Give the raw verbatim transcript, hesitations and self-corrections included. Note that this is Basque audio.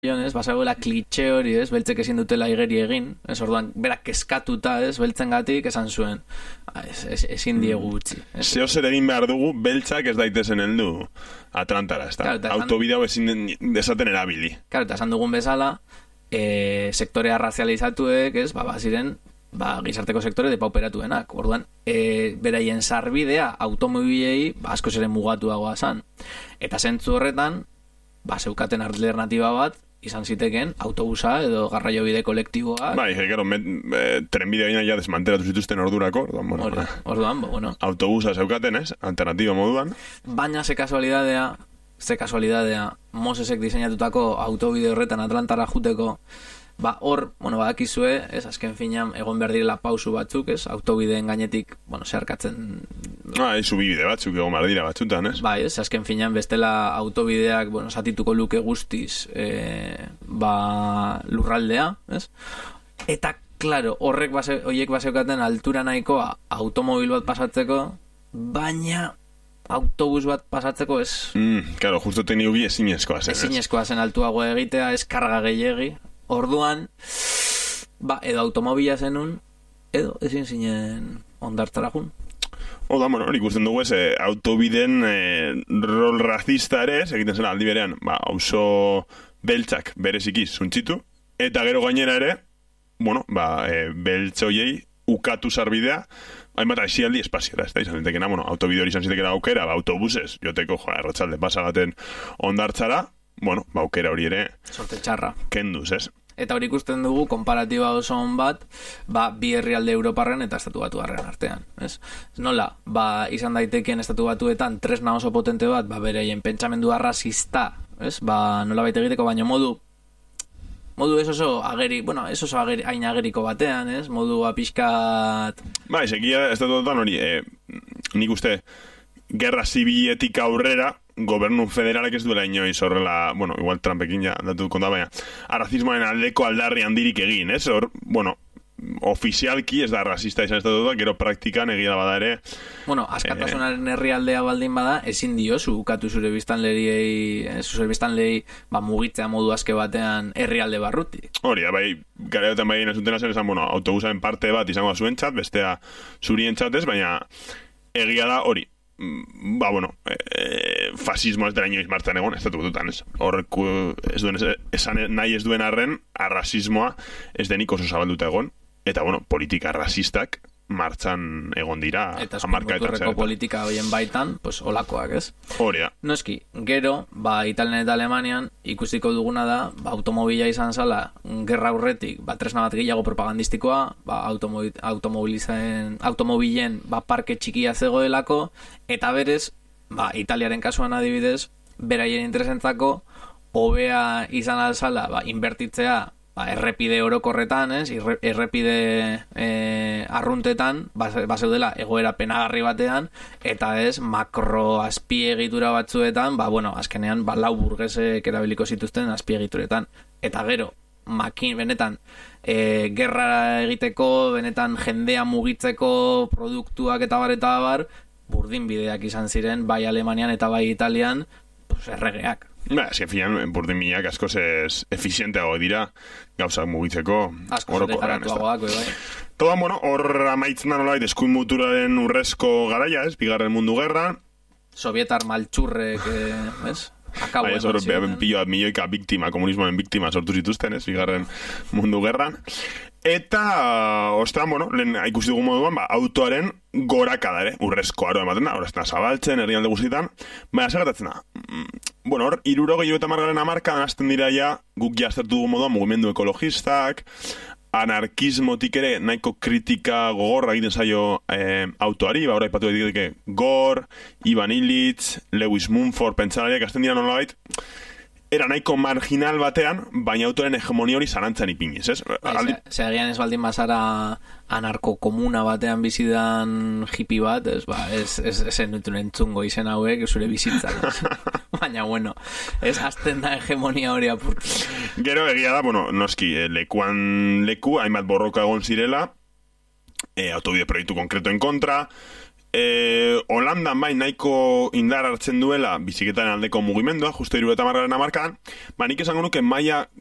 ez, basagoela klitxe hori, ez, beltzek ezin dutela igeri egin, ez, orduan, berak eskatuta, ez, beltzengatik esan zuen, ez, ez, ezin diegu utzi. Zeo zer egin behar dugu, beltzak ez daitezen heldu Atlantara, ez da, claro, autobidea ezin desaten erabili. Claro, eta esan dugun bezala, e, sektorea razializatuek, ez, ba, baziren, ba, gizarteko sektore depauperatuenak. Orduan, e, beraien sarbidea automobilei ba, asko zeren mugatuagoa zan. Eta zentzu horretan, ba, zeukaten alternatiba bat, izan ziteken autobusa edo garraio bide kolektiboa. Bai, claro, eh, trenbidea gina ja desmantelatu zituzten ordurako. Orduan, bueno, Or, orduan, bo, bueno. Autobusa zeukaten, ez? Alternatiba moduan. Baina ze kasualidadea, ze kasualidadea, Mosesek diseinatutako autobide horretan Atlantara juteko, ba, hor, bueno, badakizue, ez, azken finean, egon behar direla pausu batzuk, ez, autobideen gainetik, bueno, zeharkatzen... Ah, ez, subibide batzuk egon behar dira batzutan, ez? Bai, ez, azken finean, bestela autobideak, bueno, satituko luke guztiz, e, ba, lurraldea, ez? Eta, klaro, horrek base, oiek baseukaten altura nahikoa automobil bat pasatzeko, baina... autobus bat pasatzeko ez... Mm, claro, justo teniugi ezinezkoa zen, ez? Ezinezkoa zen altuago egitea, ez karga gehiegi. Orduan, ba, edo automobila zenun, edo ezin zinen ondartzara jun. Oda, bueno, hori ikusten dugu ez, eh, autobiden eh, rol racista ere, ez, egiten zen aldi berean, ba, auzo beltzak bereziki zuntzitu, eta gero gainera ere, bueno, ba, eh, beltz hoiei ukatu sarbidea, hainbat aizialdi espaziora, ez da, izan zitekena, bueno, autobide hori izan zitekena aukera, ba, autobuses, joteko, joa, erratxalde pasagaten ondartzara, bueno, ba, aukera hori ere... Sorte txarra. Kenduz, ez? Eta hori ikusten dugu, konparatiba oso on bat, ba, bi herrialde Europarren eta estatu batuarren artean, ez? Nola, ba, izan daitekeen estatu batuetan tresna oso potente bat, ba, bereien pentsamendua rasista, ez? Ba, nola baita egiteko, baina modu modu ez oso ageri, bueno, ez oso ageri, hain ageriko batean, ez? Modu apiskat... Ba, ezekia estatu batuetan hori, eh, nik uste, gerra zibiletik aurrera, gobernu federalek ez duela inoiz horrela, bueno, igual Trumpekin ja datu konta, baina arrazismoaren aldeko aldarri handirik egin, ez? Hor, bueno, ofizialki ez da rasista izan estatutuak, gero praktikan egia da bada ere... Bueno, askatasunaren eh, herrialdea baldin bada, ezin diozu ukatu zure biztanleriei, zure biztanlei, ba, mugitzea modu aske batean herrialde barruti. Hori, bai, garaiotan bai nazutena zen esan, bueno, autobusaren parte bat izango zuen txat, bestea zurien txatez, baina egia da hori. Ba, bueno, e, fasismo ez dela inoiz martzan egon, ez dut dutan, ez. Horrek ez duen, esan nahi ez duen arren, arrasismoa ez denik oso zabalduta egon, eta, bueno, politika rasistak martzan egon dira. Eta eskuin politika hoien baitan, pues, olakoak, ez? Hori da. Noski, gero, ba, Italian eta Alemanian ikusiko duguna da, ba, automobila izan zala, gerra aurretik, ba, tresna bat gehiago propagandistikoa, ba, automobil, automobilizen, automobilen, ba, parke txikia zegoelako, eta berez, ba, Italiaren kasuan adibidez, beraien interesentzako, hobea izan alzala, ba, inbertitzea, ba, errepide orokorretan, ez? Errepide e, arruntetan, bazeudela egoera penagarri batean, eta ez, makro azpiegitura batzuetan, ba, bueno, azkenean, ba, lau burgesek erabiliko zituzten azpiegituretan. Eta gero, makin, benetan, e, gerra egiteko, benetan jendea mugitzeko produktuak eta bar eta bar, burdin bideak izan ziren, bai Alemanian eta bai Italian, pues, erregeak. Ba, eski finan, burdin minak asko ez efizienteago dira gauzak mugitzeko orokorrean, ez da. Bai. Toda, bueno, hor amaitzen da nolabait eskuin muturaren urrezko garaia, ez? Bigarren mundu gerra. Sovietar maltxurrek, ez? Akabo bai, ez hor, pillo milioika biktima, komunismoaren biktima sortu zituzten, ez? Bigarren mundu gerran. Eta, ostean, bueno, lehen ikusi dugu moduan, ba, autoaren gorakada ere, urrezko aro ematen da, horrezten zabaltzen, herrialde guztietan, baina segatatzen da. Bueno, hor, irurogei eta margaren amarkadan hasten dira ja, guk jaztertu dugu moduan, mugimendu ekologistak, anarkismotik ere nahiko kritika gogorra egiten zaio eh, autoari, ba, hori ipatu egiteke Gore, Ivan Illich, Lewis Mumford, pentsalariak hasten dira nolabait, era nahiko marginal batean, baina autoren hegemonia hori zalantzan ipiniz, ez? Aldi... Segian ez baldin bazara anarko komuna batean bizidan hippie bat, ez, ba, ez, ez, ez enutun entzungo izen hauek, zure bizitzan. Baina, bueno, ez azten da hegemonia hori apurtu. Gero egia da, bueno, noski, lekuan leku, hainbat borroka egon zirela, e, autobide proiektu konkreto en kontra, E, Holandan bai nahiko indar hartzen duela biziketaren aldeko mugimendua, justo hirurogeita hamargarren hamarkadan, ba nik esango nuke maila